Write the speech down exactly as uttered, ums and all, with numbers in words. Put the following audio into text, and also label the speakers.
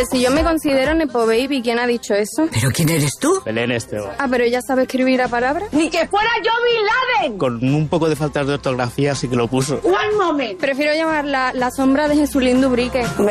Speaker 1: Que si yo me considero Nepo Baby, ¿quién ha dicho eso?
Speaker 2: ¿Pero quién eres tú?
Speaker 3: Belén Esteban.
Speaker 1: Ah, pero ella sabe escribir a palabras.
Speaker 4: ¡Ni que fuera yo Bin Laden!
Speaker 3: Con un poco de faltas de ortografía sí que lo puso.
Speaker 4: One moment.
Speaker 1: Prefiero llamar la, la sombra de Jesulín Dubrique.